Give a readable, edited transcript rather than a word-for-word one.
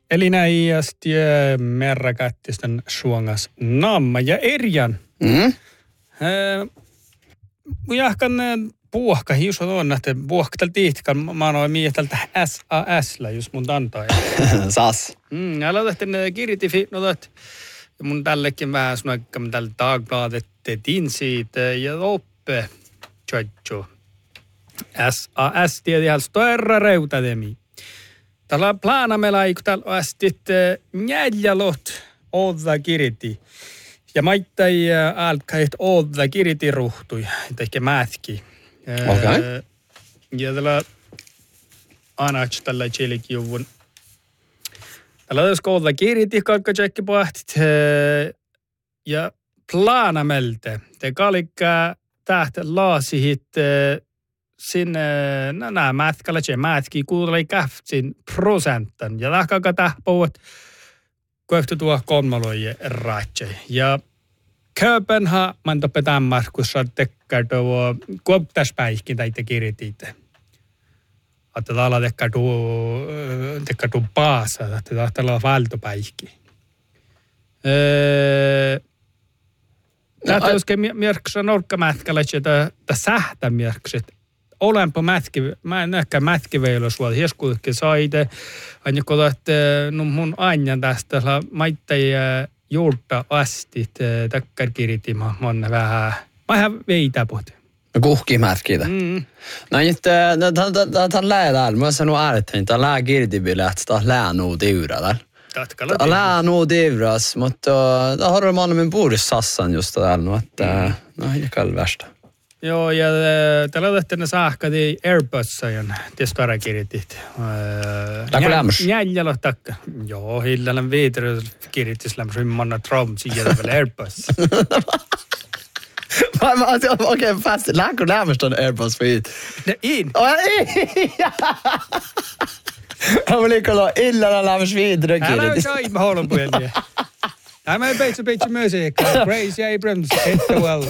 Eli näiästi merrakättisten suongas namma ja erjan. Jahkan puohka hiuso on, että puohka tältä tihtkan. Mä anoin miehen tältä SAS-llä, just mun tantaa. SAS. Aloitettiin kirjitifi, no tot. Ja mun tällekin vähän sanoikkaan tällä Dagbladet siitä ja oppe. Tjoitjo. SAS tiedä ihan störra reutademi. Tällä plaanamella ei kun täällä astit njäljalot odda kiriti. Ja maittai alkait odda kiriti ruhtui. Ehkä mätki. Okei. Ja tällä anaks tällä tjelikjuvun. Tällä olisiko odda kiriti, kalkka tjekki pohtit. Ja plaanamelte. Te kalikka tähtä laasihit sinne, nämä mätkällä mätki kuulei kähtsin prosentan. Ja tahkaka tähpouvat kohtu tuo kolmaloje ratsei. Ja Köpenha man toppe tämmas, kun sä tekkää tuo kuoptaspäihkin tai te kirjitiite. Että täällä tekkää tuo paasa, että täällä on valtopäihki. Tätä olisikin mierksa nolkkamätkällä, että sähtä mierkset. Olenpa mä en ehkä mätkiveillä suolta. Hieskuutkin saite. Aina kun että mun aina tästä maittai juurta asti. Takkar kirjitima. Mä oon vähän veitä pohti. Kuhki mätkitä. No nyt, tämän lää täällä. Mä sanon äärettöin, tämän lää kirjitibille, että tämä lää nuu tiura täällä. Tämä lää nuu tiuras, mutta tämä har man min puhdis sassan just täällä, että no ei ole värsta. Joo, ja täällä otettiin ne saahkati Airbus-ajan testvara kirjitit. Läkö lämmös? Jäljällä takka. Joo, hillallan viitry kirjitis lämmös ymmanna Trump sieltä vielä Airbus. Okei, fast. Läkö lämmös ton Airbus viit? In. Mä liikolla illalla lämmös viitry kirjitis. Älä saa ihme houlun puhelia. Tämä ei peitsi myös ehkä. Grace Abrams, hit the well.